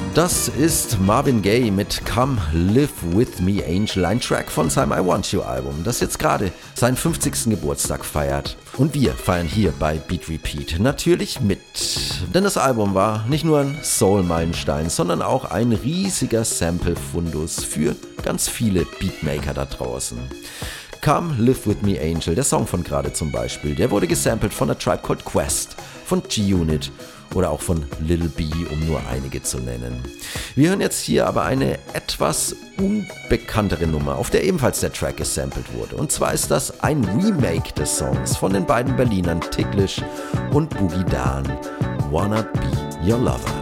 Das ist Marvin Gaye mit Come Live With Me Angel, ein Track von seinem I Want You Album, das jetzt gerade seinen 50. Geburtstag feiert. Und wir feiern hier bei Beat Repeat natürlich mit. Denn das Album war nicht nur ein Soul-Meilenstein, sondern auch ein riesiger Sample-Fundus für ganz viele Beatmaker da draußen. Come Live With Me Angel, der Song von gerade zum Beispiel, der wurde gesampelt von A Tribe Called Quest, von G-Unit oder auch von Lil B, um nur einige zu nennen. Wir hören jetzt hier aber eine etwas unbekanntere Nummer, auf der ebenfalls der Track gesampelt wurde. Und zwar ist das ein Remake des Songs von den beiden Berlinern Ticklish und Boogie Dan, Wanna Be Your Lover.